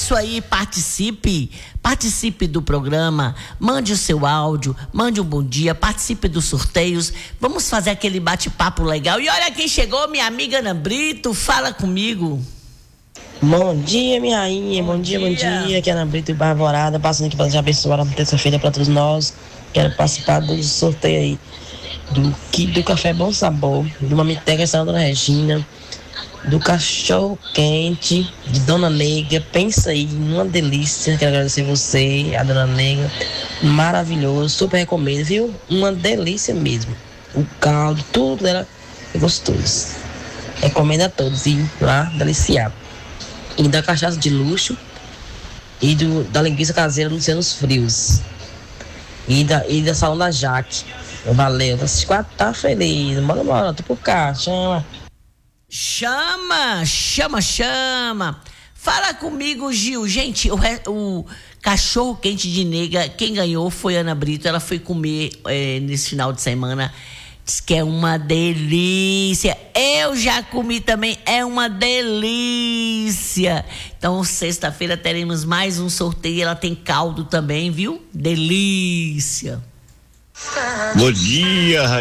isso aí, participe do programa, mande o seu áudio, mande um bom dia, participe dos sorteios, vamos fazer aquele bate-papo legal. E olha quem chegou, minha amiga Ana Brito, fala comigo. Bom dia, minha rainha, bom dia, aqui é Ana Brito Barvorada, passando aqui para te abençoar na terça-feira para todos nós. Quero participar do sorteio aí do kit do Café Bom Sabor, de uma miteca da Dona Regina, do cachorro quente de Dona Negra. Pensa aí, uma delícia. Quero agradecer você, a Dona Negra, maravilhoso, super recomendo, viu? Uma delícia mesmo, o caldo, tudo dela é gostoso, recomendo a todos ir lá deliciar. E da cachaça de luxo e da linguiça caseira do Lucianos Frios e da Salão da Jaque. Valeu, tá feliz, bora, tô por cá, Chama. Fala comigo, Gil. Gente, o cachorro quente de nega, quem ganhou foi a Ana Brito. Ela foi comer nesse final de semana. Diz que é uma delícia. Eu já comi também, é uma delícia. Então, sexta-feira teremos mais um sorteio. Ela tem caldo também, viu? Delícia. Bom dia,